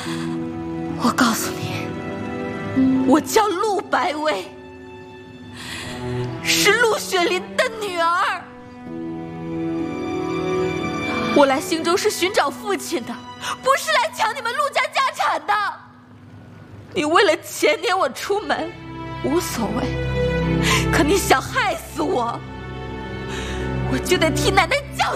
我告诉你，我叫陆白薇，是陆雪林的女儿。我来兴州是寻找父亲的，不是来抢你们陆家家产的。你为了钱撵我出门，无所谓，可你想害死我，我就得替奶奶教